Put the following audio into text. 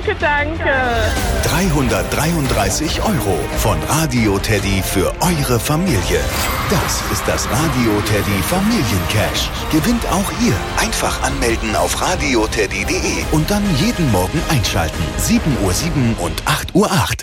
Danke. 333 € von Radio Teddy für eure Familie. Das ist das Radio Teddy Familiencash. Gewinnt auch ihr. Einfach anmelden auf radioteddy.de und dann jeden Morgen einschalten. 7:07 und 8:08 Uhr.